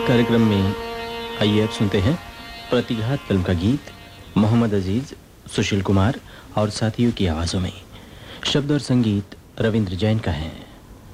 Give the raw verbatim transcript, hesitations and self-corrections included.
कार्यक्रम में आइए अब सुनते हैं प्रतिघात फिल्म का गीत मोहम्मद अजीज, सुशील कुमार और साथियों की आवाजों में। शब्द और संगीत रविंद्र जैन का है।